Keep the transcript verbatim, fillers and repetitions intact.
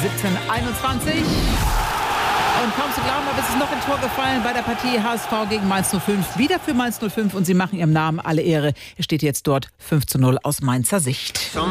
siebzehn einundzwanzig. Und kaum zu glauben, aber es ist noch ein Tor gefallen bei der Partie H S V gegen Mainz null fünf. Wieder für Mainz null fünf und sie machen ihrem Namen alle Ehre. Es steht jetzt dort fünf zu null aus Mainzer Sicht.